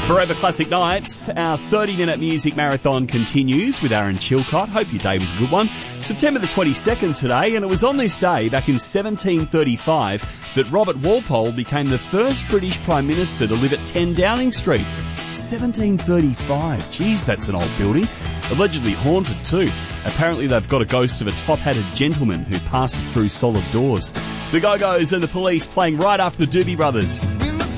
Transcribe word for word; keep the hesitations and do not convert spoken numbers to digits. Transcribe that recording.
Forever Classic Nights, our thirty-minute music marathon continues with Aaron Chilcott. Hope your day was a good one. September the twenty-second today, and it was on this day, back in seventeen thirty-five, that Robert Walpole became the first British Prime Minister to live at ten Downing Street. seventeen thirty-five. Jeez, that's an old building. Allegedly haunted too. Apparently they've got a ghost of a top-hatted gentleman who passes through solid doors. The Go-Go's and the Police playing right after the Doobie Brothers.